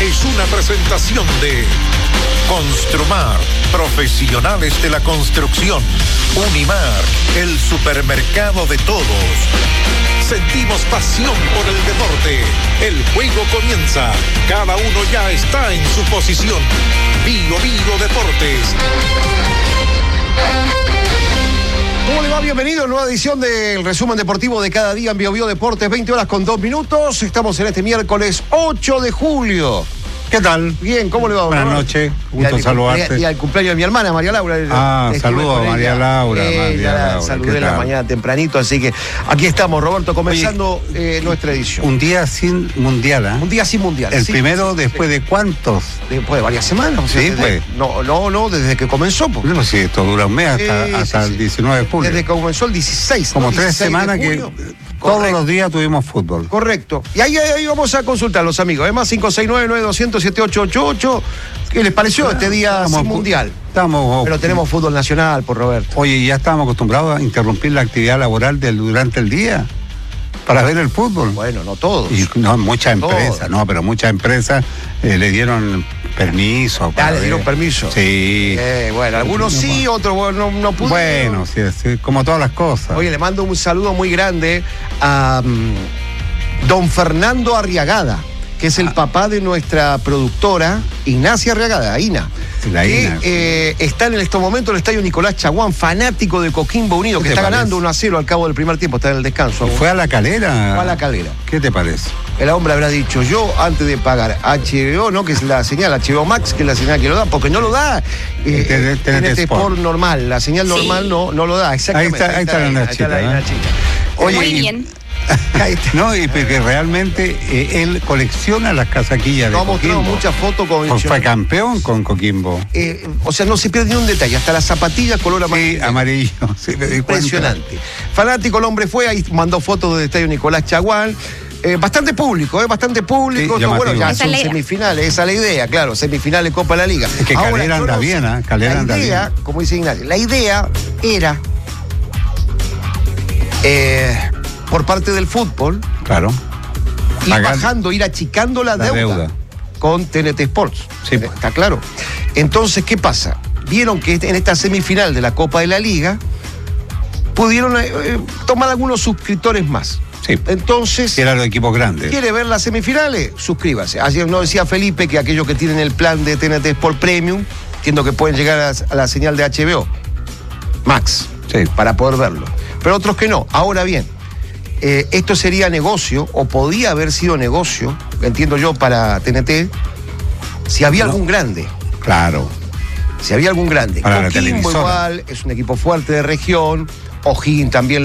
es una presentación de Construmar, profesionales de la construcción. Unimar, el supermercado de todos. Sentimos pasión por el deporte. El juego comienza. Cada uno ya está en su posición. Bio Deportes. ¿Cómo le va? Bienvenido a una nueva edición del resumen deportivo de cada día en Bio Deportes, 20 horas con 2 minutos. Estamos en este miércoles 8 de julio. ¿Qué tal? Bien, ¿cómo le va? Buenas noches, gusto saludarte. Y al cumpleaños de mi hermana, María Laura. Saludos a María Laura. La saludé en la mañana tempranito, así que aquí estamos, Roberto, comenzando nuestra edición. Un día sin mundial, ¿eh? Un día sin mundial. El primero después de ¿cuántos? Después de varias semanas. O sea, sí, pues. No, desde que comenzó. Pues. No, sí, esto dura un mes hasta el 19 de julio. Desde que comenzó el 16. Como 16 3 semanas que todos los días tuvimos fútbol. Correcto. Y ahí vamos a consultar los amigos. Además, 569-9200-7888. ¿Qué les pareció este día sin mundial? Pero tenemos fútbol nacional, por Roberto. Oye, ya estábamos acostumbrados a interrumpir la actividad laboral durante el día para ver el fútbol. Bueno, no todos. Y no, muchas empresas, pero muchas empresas le dieron permiso. ¿Le dieron permiso? Sí. Bueno, algunos sí, otros no pudieron. Bueno, sí, como todas las cosas. Oye, le mando un saludo muy grande a don Fernando Arriagada, que es el papá de nuestra productora, Ignacia Arriagada, Ina. Que está en este momento en el estadio Nicolás Chaguán, fanático de Coquimbo Unido, que está ganando 1-0 al cabo del primer tiempo, está en el descanso. ¿Fue a La Calera? Fue a La Calera. ¿Qué te parece? El hombre habrá dicho, yo antes de pagar HBO, ¿no? Que es la señal HBO Max, que es la señal que lo da, porque no lo da TNT Sport normal, la señal normal no lo da, exactamente. Ahí está la Nachita. Oye, muy bien. No, y porque realmente él colecciona las casaquillas de Coquimbo. Hemos muchas fotos con... Fue campeón con Coquimbo. O sea, no se pierde ni un detalle, hasta las zapatillas color amarillo. Sí, amarillo. Sí, impresionante. Fanático el hombre fue, ahí mandó fotos del estadio Nicolás Chaguán. Bastante público. Sí, bueno, ya son semifinales, esa es la idea, claro, semifinales Copa de la Liga. Es que Calera anda bien, ¿eh? Calera anda bien. Como dice Ignacio, la idea era... por parte del fútbol, claro, ir achicando la deuda con TNT Sports. Sí. Está claro. Entonces, ¿qué pasa? Vieron que en esta semifinal de la Copa de la Liga pudieron tomar algunos suscriptores más. Sí. Entonces, que eran los equipos grandes. ¿Quiere ver las semifinales? Suscríbase. Ayer no decía Felipe que aquellos que tienen el plan de TNT Sport Premium, entiendo que pueden llegar a la señal de HBO Max, para poder verlo. Pero otros que no. Ahora bien, esto sería negocio, o podía haber sido negocio, entiendo yo, para TNT, si había algún grande. Claro. Si había algún grande. Para Coquimbo igual, es un equipo fuerte de región. O'Higgins también